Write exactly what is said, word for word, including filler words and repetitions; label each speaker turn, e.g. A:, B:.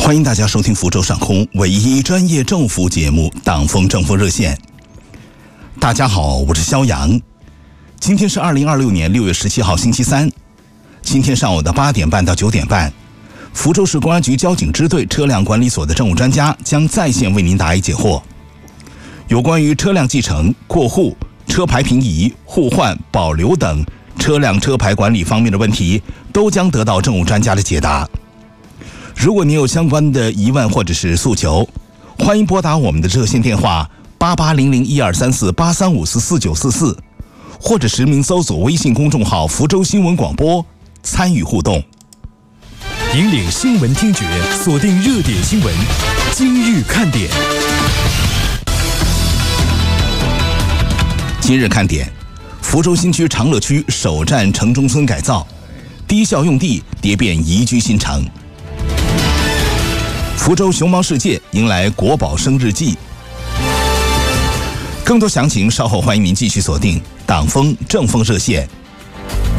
A: 欢迎大家收听福州上空唯一专业政府节目《党风政风热线》。大家好，我是肖阳。今天是二零二六年六月十七号星期三。今天上午的八点半到九点半，福州市公安局交警支队车辆管理所的政务专家将在线为您答疑解惑。有关于车辆继承、过户、车牌平移、互换、保留等车辆车牌管理方面的问题，都将得到政务专家的解答。如果您有相关的疑问或者是诉求，欢迎拨打我们的热线电话八八零零一二三四八三五四四九四四，或者实名搜索微信公众号福州新闻广播，参与互动。
B: 引领新闻听觉，锁定热点新闻，今日看点。
A: 今日看点：福州新区长乐区首站城中村改造，低效用地蝶变宜居新城。福州熊猫世界迎来国宝生日季。更多详情稍后欢迎您继续锁定党风政风热线